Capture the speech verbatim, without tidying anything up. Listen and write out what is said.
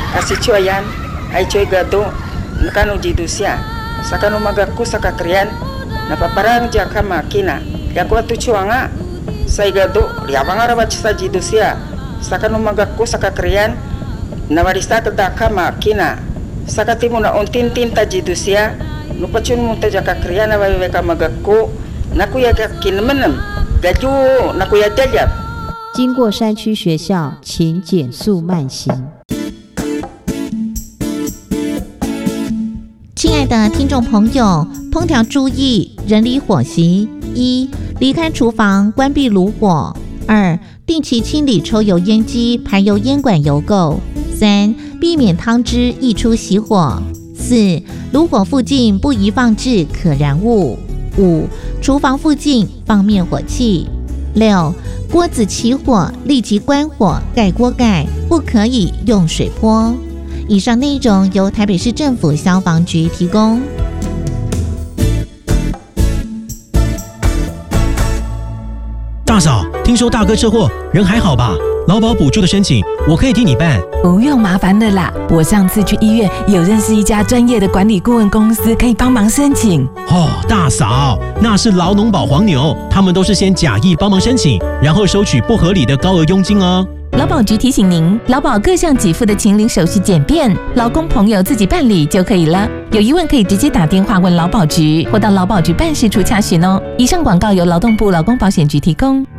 kasitsuayan ay choy gado nakano jidu siya sakano magaku sakakrian napaparang ja ka makina yaku atuchuanga sai gado liabangara bachisa jidu siya sakano magaku sakakrian nawarista ka makina sakatimu na untin-tin ta jidu siya nupachun mo ta jaka krian na waweka magaku nakuya kinmenem gaju nakuya jajab。 经过山区学校，请减速慢行。 亲爱的听众朋友，烹调注意人离火熄：一、离开厨房，关闭炉火；二、定期清理抽油烟机、排油烟管油垢；三、避免汤汁溢出熄火；四、炉火附近不宜放置可燃物；五、厨房附近放灭火器；六、锅子起火立即关火，盖锅盖，不可以用水泼。以上内容由台北市政府消防局提供。 大嫂，听说大哥车祸，人还好吧？劳保补助的申请，我可以替你办。 不用麻烦了啦，我上次去医院有认识一家专业的管理顾问公司，可以帮忙申请。 哦，大嫂，那是劳农保黄牛，他们都是先假意帮忙申请，然后收取不合理的高额佣金哦。 劳保局提醒您，劳保各项给付的请领手续简便，劳工朋友自己办理就可以了。有疑问可以直接打电话问劳保局，或到劳保局办事处洽询哦。以上广告由劳动部劳工保险局提供。